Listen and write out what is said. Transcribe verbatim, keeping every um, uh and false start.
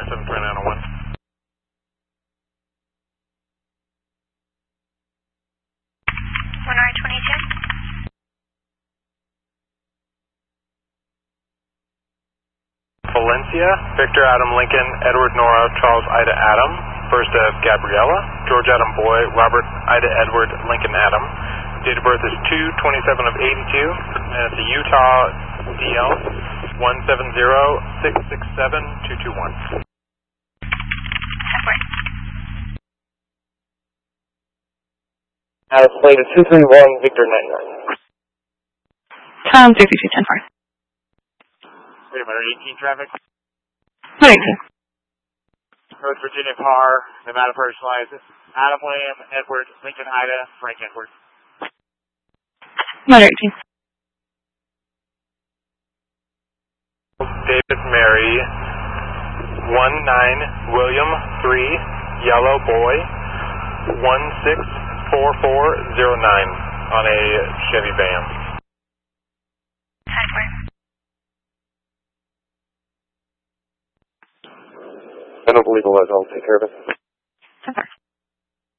seven three nine oh one. one R twenty-two. Valencia, Victor Adam Lincoln, Edward Nora, Charles Ida Adam, first of Gabriella, George Adam Boy, Robert Ida Edward Lincoln Adam. Date of birth is two twenty-seven of eighty-two, and it's a Utah D L one seven zero six six seven two two one. Alice Slade is two three one, Victor nine nine. Tom sixty-two ten four. Wait a minute, eighteen traffic. one eighteen. North Virginia Par, Nevada personalized. Adam William, Edward, Lincoln Ida, Frank Edward. one eighteen. David Mary, one nine William three, Yellow Boy, one six four four zero nine on a Chevy van. I don't believe it was. I'll take care of it.